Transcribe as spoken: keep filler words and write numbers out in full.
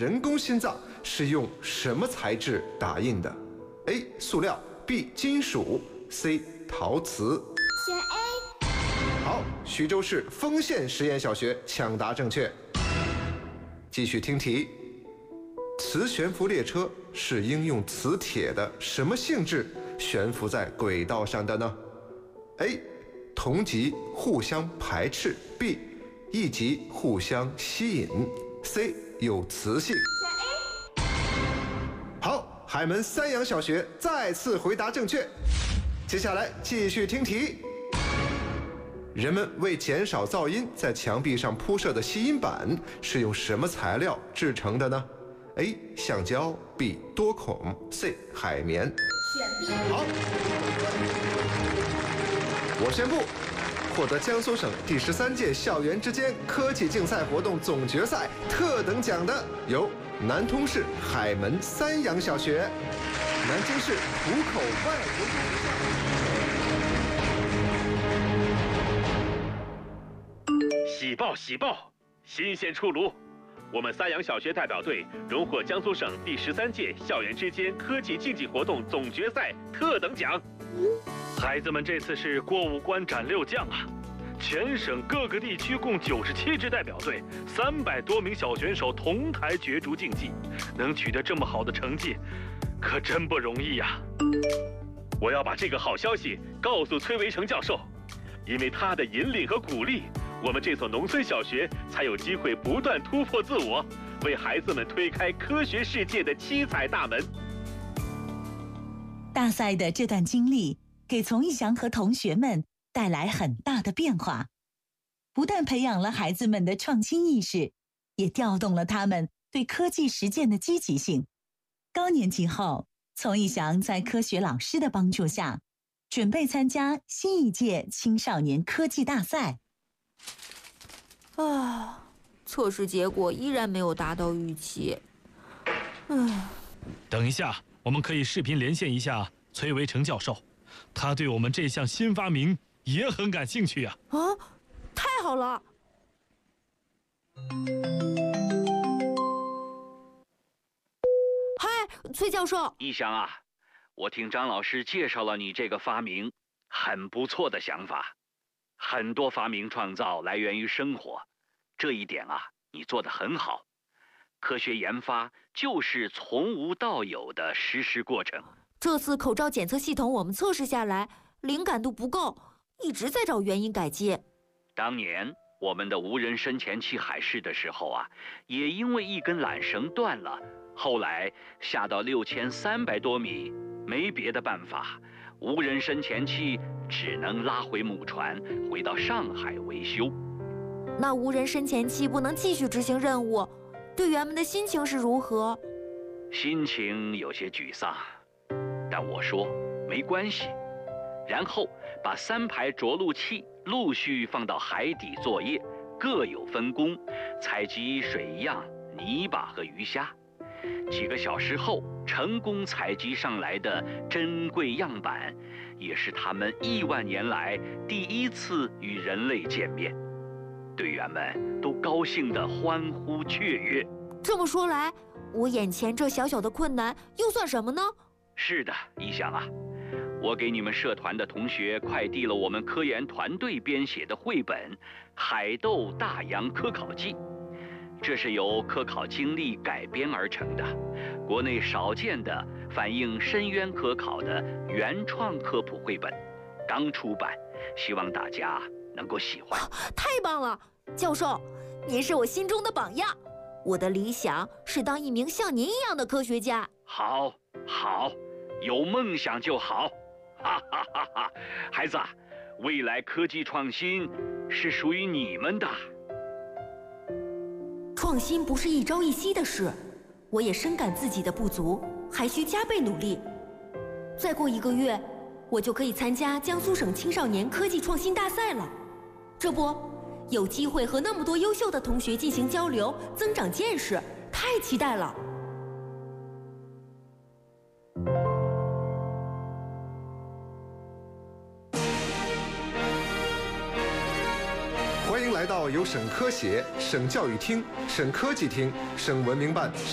人工心脏是用什么材质打印的 ？A. 塑料 B. 金属 C. 陶瓷。 选 A。 好，徐州市丰县实验小学抢答正确。继续听题。磁悬浮列车是应用磁铁的什么性质悬浮在轨道上的呢 ？A. 同极互相排斥 B. 异极互相吸引 C. 有磁性。 选 A。 好，海门三阳小学再次回答正确。接下来继续听题。人们为减少噪音，在墙壁上铺设的吸音板是用什么材料制成的呢 ？A. 橡胶 B. 多孔 C. 海绵。 选 B。 好，我宣布，获得江苏省第十三届校园之间科技竞赛活动总决赛特等奖的有南通市海门三阳小学、南京市浦口外国语学校。 喜报喜报，新鲜出炉！我们三阳小学代表队荣获江苏省第十三届校园之间科技竞技活动总决赛特等奖。孩子们这次是过五关斩六将啊！全省各个地区共九十七支代表队，三百多名小选手同台角逐竞技，能取得这么好的成绩，可真不容易呀！我要把这个好消息告诉崔维成教授，因为他的引领和鼓励，我们这所农村小学才有机会不断突破自我，为孩子们推开科学世界的七彩大门。 大赛的这段经历给丛一翔和同学们带来很大的变化，不但培养了孩子们的创新意识，也调动了他们对科技实践的积极性。高年级后，丛一翔在科学老师的帮助下，准备参加新一届青少年科技大赛。 啊，测试结果依然没有达到预期。唉， 等一下，我们可以视频连线一下崔维成教授，他对我们这项新发明也很感兴趣啊！ 啊，太好了！嗨，崔教授。 一翔啊，我听张老师介绍了你这个发明，很不错的想法。很多发明创造来源于生活，这一点啊，你做得很好。科学研发就是从无到有的实施过程。 这次口罩检测系统我们测试下来，灵感度不够，一直在找原因改进。 当年我们的无人深潜器海试的时候啊，也因为一根缆绳断了，后来下到六千三百多米，没别的办法，无人深潜器只能拉回母船，回到上海维修。 那无人深潜器不能继续执行任务，队员们的心情是如何？ 心情有些沮丧，但我说没关系。然后把三排着陆器陆续放到海底作业，各有分工，采集水样、泥巴和鱼虾。几个小时后，成功采集上来的珍贵样板，也是他们亿万年来第一次与人类见面。队员们都高兴地欢呼雀跃。 这么说来，我眼前这小小的困难又算什么呢？ 是的，一翔啊，我给你们社团的同学快递了我们科研团队编写的绘本《海斗大洋科考记》。这是由科考经历改编而成的，国内少见的反映深渊科考的原创科普绘本，刚出版，希望大家能够喜欢。 太棒了，教授，您是我心中的榜样。我的理想是当一名像您一样的科学家。 好，好，有梦想就好。哈哈哈哈！孩子，未来科技创新是属于你们的。 创新不是一朝一夕的事，我也深感自己的不足，还需加倍努力。再过一个月，我就可以参加江苏省青少年科技创新大赛了。这不，有机会和那么多优秀的同学进行交流，增长见识，太期待了。 欢迎来到由省科协、省教育厅、省科技厅、省文明办